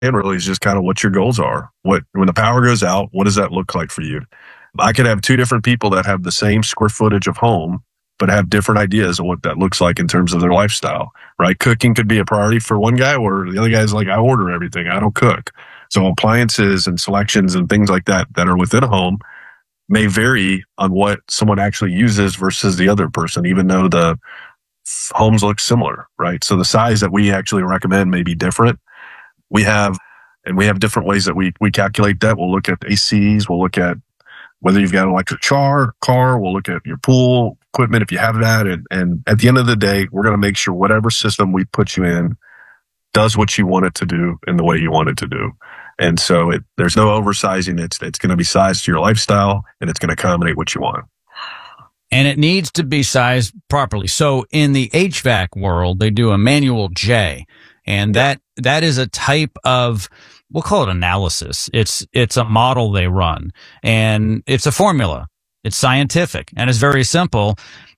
And really is just kind of what your goals are. When the power goes out, what does that look like for you? I could have two different people that have the same square footage of home, but have different ideas of what that looks like in terms of their lifestyle, right? Cooking could be a priority for one guy, or the other guy's like, I order everything, I don't cook. So appliances and selections and things like that that are within a home may vary on what someone actually uses versus the other person, even though the homes look similar, right? So the size that we actually recommend may be different. We have different ways that we calculate that. We'll look at ACs. We'll look at whether you've got an electric car. We'll look at your pool equipment if you have that. And at the end of the day, we're going to make sure whatever system we put you in does what you want it to do in the way you want it to do. And so there's no oversizing. It's going to be sized to your lifestyle, and it's going to accommodate what you want. And it needs to be sized properly. So in the HVAC world, they do a manual J. And that is a type of, we'll call it analysis. It's a model they run, and it's a formula. It's scientific, and it's very simple.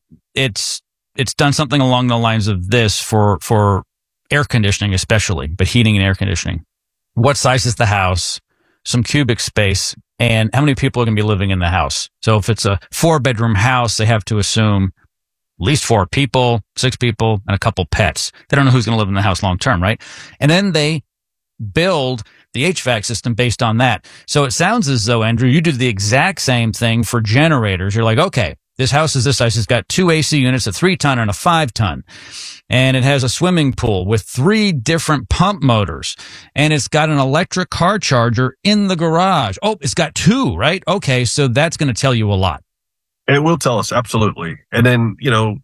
It's done something along the lines of this for air conditioning, especially, but heating and air conditioning. What size is the house? Some cubic space, and how many people are going to be living in the house? So if it's a 4-bedroom house, they have to assume at least 4 people, 6 people, and a couple pets. They don't know who's going to live in the house long term, right? And then they build the HVAC system based on that. So it sounds as though, Andrew, you did the exact same thing for generators. You're like, okay, this house is this size. It's got 2 AC units, a 3-ton and a 5-ton. And it has a swimming pool with 3 different pump motors. And it's got an electric car charger in the garage. Oh, it's got 2, right? Okay, so that's going to tell you a lot. It will tell us, absolutely. And then,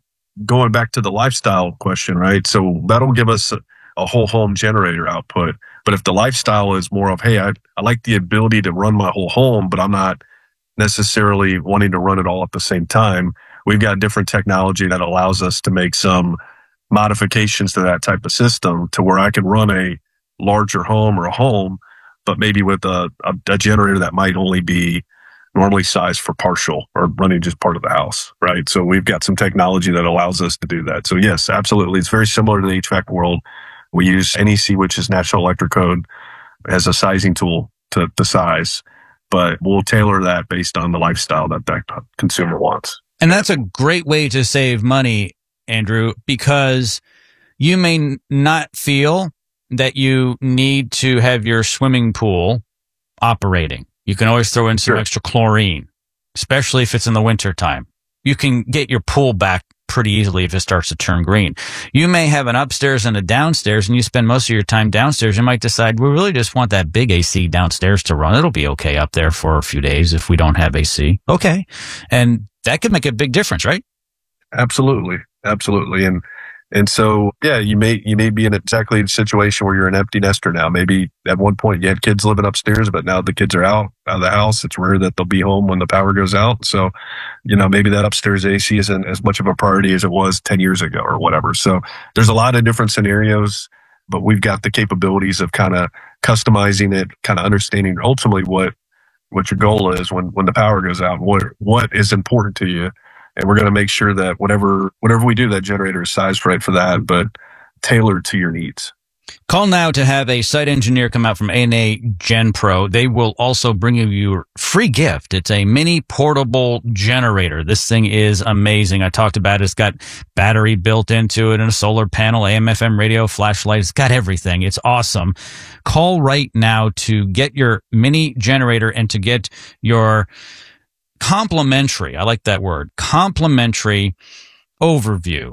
going back to the lifestyle question, right? So that'll give us a whole home generator output. But if the lifestyle is more of, hey, I like the ability to run my whole home, but I'm not necessarily wanting to run it all at the same time, we've got different technology that allows us to make some modifications to that type of system to where I can run a larger home or a home, but maybe with a generator that might only be normally sized for partial or running just part of the house, right? So we've got some technology that allows us to do that. So yes, absolutely. It's very similar to the HVAC world. We use NEC, which is National Electric Code, as a sizing tool to size, but we'll tailor that based on the lifestyle that consumer wants. And that's a great way to save money, Andrew, because you may not feel that you need to have your swimming pool operating. You can always throw in some extra chlorine, especially if it's in the winter time. You can get your pool back pretty easily if it starts to turn green. You may have an upstairs and a downstairs, and you spend most of your time downstairs. You might decide, we really just want that big AC downstairs to run. It'll be okay up there for a few days if we don't have AC. Okay. And that could make a big difference, right? Absolutely. Absolutely. And so, yeah, you may be in exactly the situation where you're an empty nester now. Maybe at one point you had kids living upstairs, but now the kids are out of the house. It's rare that they'll be home when the power goes out. So, maybe that upstairs AC isn't as much of a priority as it was 10 years ago or whatever. So there's a lot of different scenarios, but we've got the capabilities of kind of customizing it, kind of understanding ultimately what your goal is when the power goes out, what is important to you. And we're going to make sure that whatever we do, that generator is sized right for that, but tailored to your needs. Call now to have a site engineer come out from A&A Gen Pro. They will also bring you your free gift. It's a mini portable generator. This thing is amazing. I talked about it. It's got battery built into it and a solar panel, AM/FM radio, flashlight. It's got everything. It's awesome. Call right now to get your mini generator and to get your complimentary, I like that word, complimentary overview,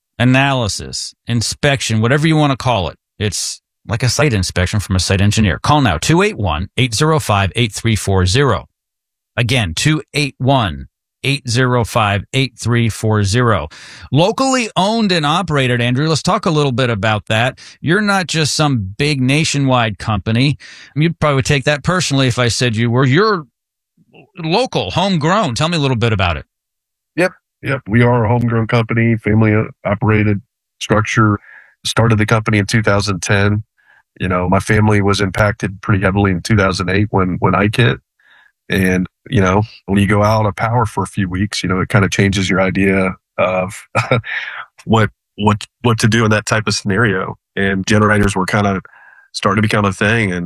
analysis, inspection, whatever you want to call it. It's like a site inspection from a site engineer. Call now, 281-805-8340. Again, 281-805-8340. Locally owned and operated, Andrew. Let's talk a little bit about that. You're not just some big nationwide company. You'd probably take that personally if I said you were. You're local, homegrown. Tell me a little bit about it. Yep. We are a homegrown company, family operated structure. Started the company in 2010. My family was impacted pretty heavily in 2008 when Ike hit. And, when you go out of power for a few weeks, it kind of changes your idea of what to do in that type of scenario. And generators were kind of starting to become a thing. And